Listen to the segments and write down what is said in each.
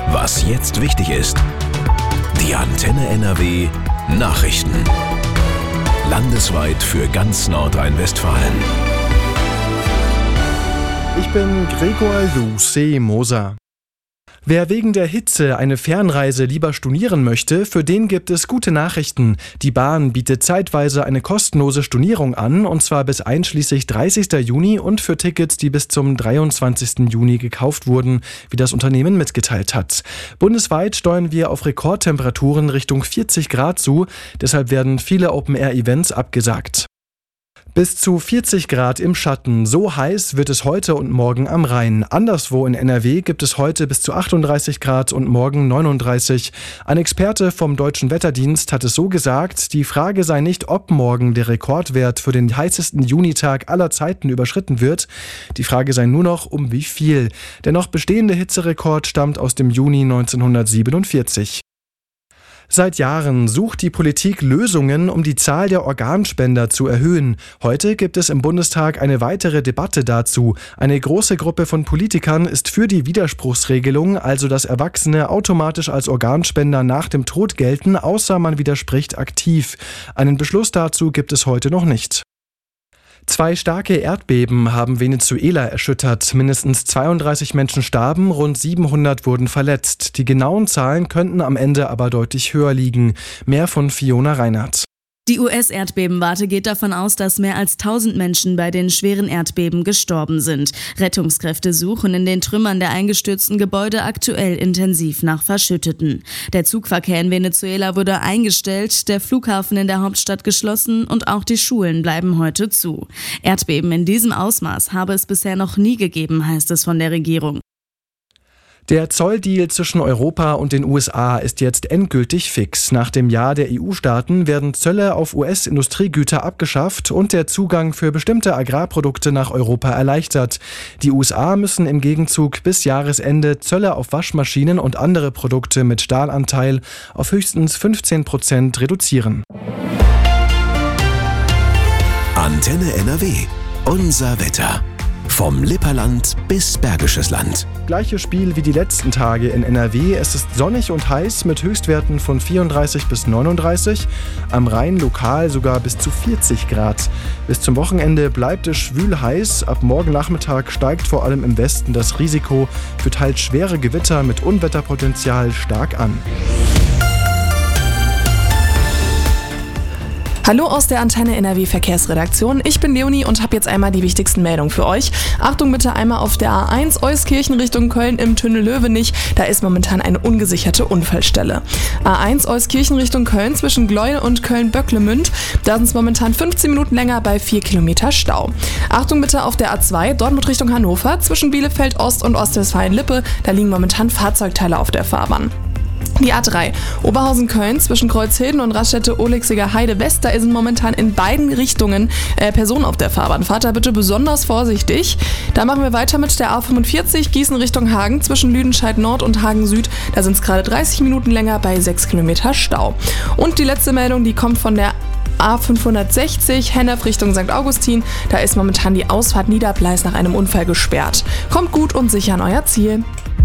Was jetzt wichtig ist. Die Antenne NRW Nachrichten. Landesweit für ganz Nordrhein-Westfalen. Ich bin Gregor Moser. Wer wegen der Hitze eine Fernreise lieber stornieren möchte, für den gibt es gute Nachrichten. Die Bahn bietet zeitweise eine kostenlose Stornierung an, und zwar bis einschließlich 30. Juni und für Tickets, die bis zum 23. Juni gekauft wurden, wie das Unternehmen mitgeteilt hat. Bundesweit steuern wir auf Rekordtemperaturen Richtung 40 Grad zu, deshalb werden viele Open-Air-Events abgesagt. Bis zu 40 Grad im Schatten. So heiß wird es heute und morgen am Rhein. Anderswo in NRW gibt es heute bis zu 38 Grad und morgen 39. Ein Experte vom Deutschen Wetterdienst hat es so gesagt, die Frage sei nicht, ob morgen der Rekordwert für den heißesten Junitag aller Zeiten überschritten wird. Die Frage sei nur noch, um wie viel. Der noch bestehende Hitzerekord stammt aus dem Juni 1947. Seit Jahren sucht die Politik Lösungen, um die Zahl der Organspender zu erhöhen. Heute gibt es im Bundestag eine weitere Debatte dazu. Eine große Gruppe von Politikern ist für die Widerspruchsregelung, also dass Erwachsene automatisch als Organspender nach dem Tod gelten, außer man widerspricht aktiv. Einen Beschluss dazu gibt es heute noch nicht. 2 starke Erdbeben haben Venezuela erschüttert. Mindestens 32 Menschen starben, rund 700 wurden verletzt. Die genauen Zahlen könnten am Ende aber deutlich höher liegen. Mehr von Fiona Reinhardt. Die US-Erdbebenwarte geht davon aus, dass mehr als 1000 Menschen bei den schweren Erdbeben gestorben sind. Rettungskräfte suchen in den Trümmern der eingestürzten Gebäude aktuell intensiv nach Verschütteten. Der Zugverkehr in Venezuela wurde eingestellt, der Flughafen in der Hauptstadt geschlossen und auch die Schulen bleiben heute zu. Erdbeben in diesem Ausmaß habe es bisher noch nie gegeben, heißt es von der Regierung. Der Zolldeal zwischen Europa und den USA ist jetzt endgültig fix. Nach dem Ja der EU-Staaten werden Zölle auf US-Industriegüter abgeschafft und der Zugang für bestimmte Agrarprodukte nach Europa erleichtert. Die USA müssen im Gegenzug bis Jahresende Zölle auf Waschmaschinen und andere Produkte mit Stahlanteil auf höchstens 15% reduzieren. Antenne NRW. Unser Wetter. Vom Lipperland bis Bergisches Land. Gleiches Spiel wie die letzten Tage in NRW. Es ist sonnig und heiß mit Höchstwerten von 34 bis 39. Am Rhein lokal sogar bis zu 40 Grad. Bis zum Wochenende bleibt es schwül heiß. Ab morgen Nachmittag steigt vor allem im Westen das Risiko für teils schwere Gewitter mit Unwetterpotenzial stark an. Hallo aus der Antenne NRW Verkehrsredaktion. Ich bin Leonie und habe jetzt einmal die wichtigsten Meldungen für euch. Achtung bitte einmal auf der A1 Euskirchen Richtung Köln im Tunnel Löwenich. Da ist momentan eine ungesicherte Unfallstelle. A1 Euskirchen Richtung Köln zwischen Gleuel und Köln-Böcklemünd. Da sind es momentan 15 Minuten länger bei 4 Kilometer Stau. Achtung bitte auf der A2 Dortmund Richtung Hannover zwischen Bielefeld Ost und Ostwestfalen-Lippe. Da liegen momentan Fahrzeugteile auf der Fahrbahn. Die A3 Oberhausen-Köln zwischen Kreuzhilden und Raststätte-Olexiger Heide West, da sind momentan in beiden Richtungen Personen auf der Fahrbahn. Fahrt da bitte besonders vorsichtig. Da machen wir weiter mit der A45 Gießen Richtung Hagen zwischen Lüdenscheid Nord und Hagen Süd. Da sind es gerade 30 Minuten länger bei 6 Kilometer Stau. Und die letzte Meldung, die kommt von der A560 Hennef Richtung St. Augustin. Da ist momentan die Ausfahrt Niederpleis nach einem Unfall gesperrt. Kommt gut und sicher an euer Ziel.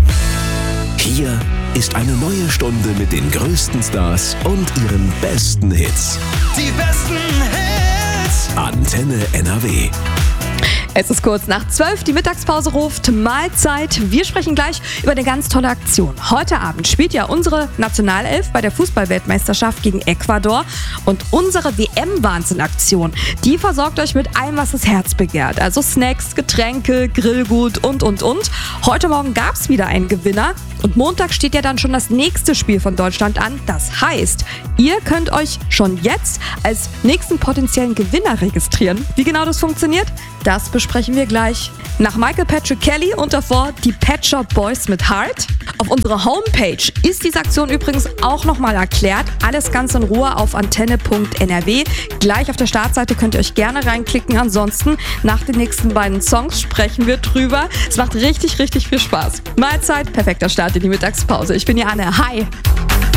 Hier ist eine neue Stunde mit den größten Stars und ihren besten Hits. Die besten Hits. Antenne NRW. Es ist kurz nach 12, die Mittagspause ruft, Mahlzeit. Wir sprechen gleich über eine ganz tolle Aktion. Heute Abend spielt ja unsere Nationalelf bei der Fußball-Weltmeisterschaft gegen Ecuador. Und unsere WM-Wahnsinn-Aktion, die versorgt euch mit allem, was das Herz begehrt. Also Snacks, Getränke, Grillgut und. Heute Morgen gab es wieder einen Gewinner. Und Montag steht ja dann schon das nächste Spiel von Deutschland an. Das heißt, ihr könnt euch schon jetzt als nächsten potenziellen Gewinner registrieren. Wie genau das funktioniert, das besprechen wir gleich. Nach Michael Patrick Kelly und davor die Pet Shop Boys mit Heart. Auf unserer Homepage ist diese Aktion übrigens auch nochmal erklärt. Alles ganz in Ruhe auf antenne.nrw. Gleich auf der Startseite könnt ihr euch gerne reinklicken. Ansonsten, nach den nächsten beiden Songs sprechen wir drüber. Es macht richtig, richtig viel Spaß. Mahlzeit, perfekter Start in die Mittagspause. Ich bin Anne. Hi!